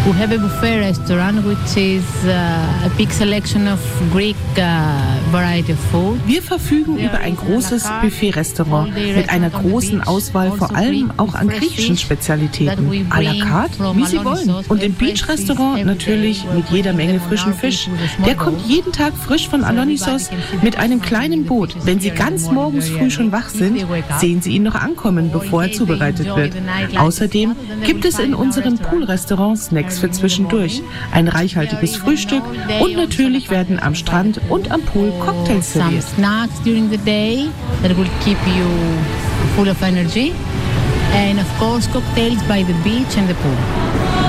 We have a buffet restaurant, which is a big selection of Greek variety of food. Wir verfügen über ein großes Buffet-Restaurant mit einer großen Auswahl, vor allem auch an griechischen Spezialitäten. À la carte, wie Sie wollen. Und im Beach-Restaurant natürlich mit jeder Menge frischen Fisch. Der kommt jeden Tag frisch von Alonisos mit einem kleinen Boot. Wenn Sie ganz morgens früh schon wach sind, sehen Sie ihn noch ankommen, bevor er zubereitet wird. Außerdem gibt es in unserem Pool-Restaurant Snacks für zwischendurch, ein reichhaltiges Frühstück und natürlich werden am Strand und am Pool Cocktails serviert. Snacks during the day that will keep you full of energy and of course cocktails by the beach and the pool.